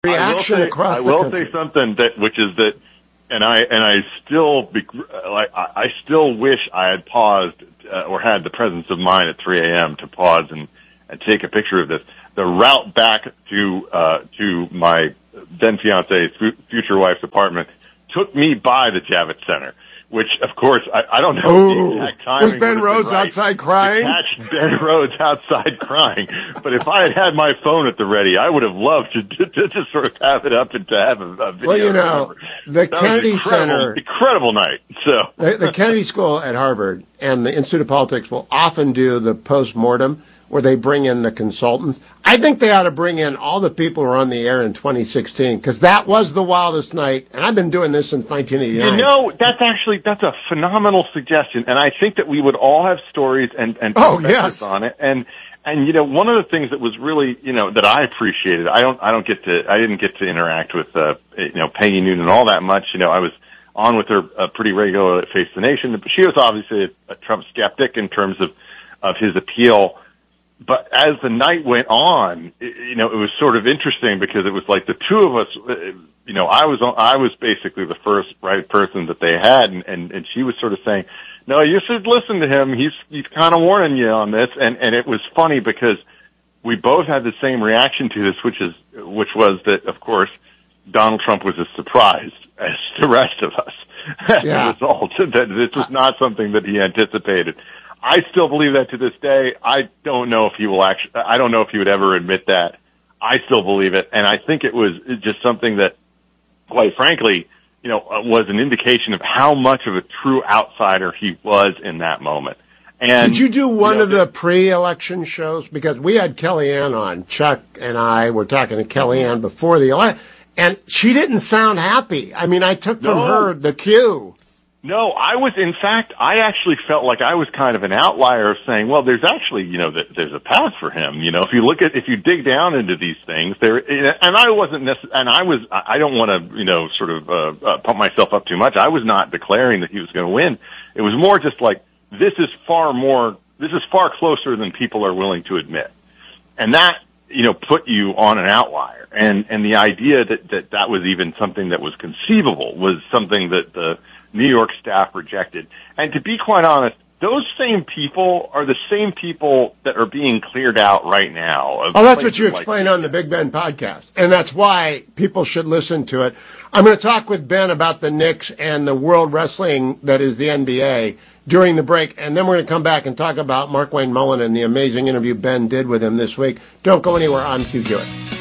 reaction across the country. I will say something which is that, and I still wish I had paused or had the presence of mind at 3 a.m. to pause and take a picture of this. The route back to my then fiance's future wife's apartment took me by the Javits Center, which, of course, I don't know the exact timing. Was Ben Rhodes outside crying? Catch Ben Rhodes outside crying. But if I had my phone at the ready, I would have loved to sort of have it up and to have a video. Well, you know, the Kennedy Center. Incredible night. So the Kennedy School at Harvard and the Institute of Politics will often do the post-mortem where they bring in the consultants. I think they ought to bring in all the people who were on the air in 2016, because that was the wildest night, and I've been doing this since 1989. You know, that's a phenomenal suggestion, and I think that we would all have stories and perspectives on it. And you know, one of the things that was really, you know, that I appreciated, I didn't get to interact with Peggy Noonan all that much. You know, I was on with her pretty regularly at Face the Nation, but she was obviously a Trump skeptic in terms of his appeal. But as the night went on, it was sort of interesting because it was like the two of us, I was basically the first right person that they had, and she was sort of saying, no, you should listen to him. He's kind of warning you on this. And it was funny because we both had the same reaction to this, which was that, of course, Donald Trump was as surprised as the rest of us as a result, that this was not something that he anticipated. I still believe that to this day. I don't know if he would ever admit that. I still believe it. And I think it was just something that, quite frankly, was an indication of how much of a true outsider he was in that moment. And did you do one of the pre-election shows? Because we had Kellyanne on. Chuck and I were talking to Kellyanne before the election, and she didn't sound happy. I mean, I took from her the cue. No, I actually felt like I was kind of an outlier of saying, well, there's actually, there's a path for him. If you dig down into these things and I wasn't I don't want to, sort of, pump myself up too much. I was not declaring that he was going to win. It was more just like, this is far closer than people are willing to admit. And that, put you on an outlier. And the idea that was even something that was conceivable was something that the New York staff rejected. And to be quite honest, those same people are the same people that are being cleared out right now. Oh, that's what you explain on the Big Ben podcast. And that's why people should listen to it. I'm going to talk with Ben about the Knicks and the world wrestling that is the NBA during the break. And then we're going to come back and talk about Mark Wayne Mullen and the amazing interview Ben did with him this week. Don't go anywhere. I'm Hugh Hewitt.